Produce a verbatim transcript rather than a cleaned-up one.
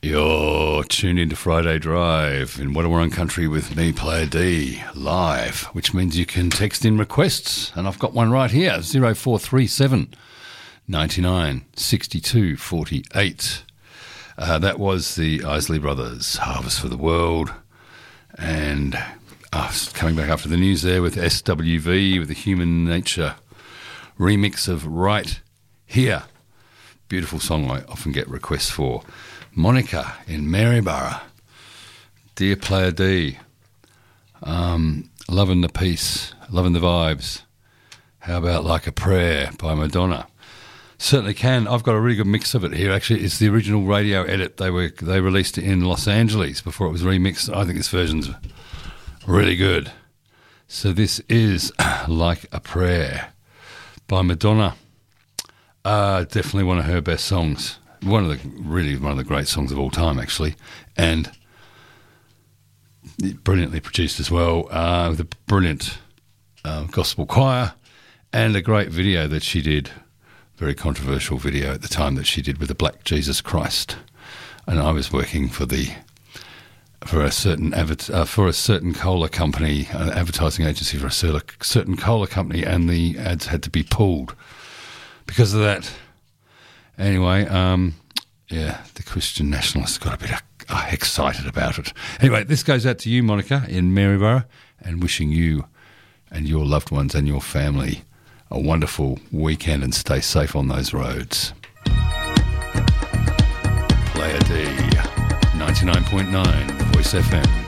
You're tuned into Friday Drive in Wadawurrung Country with me, Player D, live, which means you can text in requests, and I've got one right here, zero four three seven, ninety-nine, sixty-two, forty-eight. Uh, that was the Isley Brothers, Harvest for the World, and uh, coming back after the news there with S W V, with the Human Nature remix of Right Here. Beautiful song I often get requests for. Monica in Maryborough. Dear Player D, um, loving the piece, loving the vibes. How about Like a Prayer by Madonna? Certainly can. I've got a really good mix of it here. Actually, it's the original radio edit. They were they released it in Los Angeles before it was remixed. I think this version's really good. So this is Like a Prayer by Madonna. Uh, definitely one of her best songs. One of the really one of the great songs of all time, actually, and brilliantly produced as well, uh, with a brilliant uh, gospel choir and a great video that she did, very controversial video at the time that she did with the Black Jesus Christ. And I was working for the for a certain adver- uh, for a certain cola company, an advertising agency for a certain cola company, and the ads had to be pulled because of that. Anyway, um, yeah, the Christian Nationalists got a bit uh, excited about it. Anyway, this goes out to you, Monica, in Maryborough, and wishing you and your loved ones and your family a wonderful weekend and stay safe on those roads. Player D, ninety-nine point nine, Voice F M.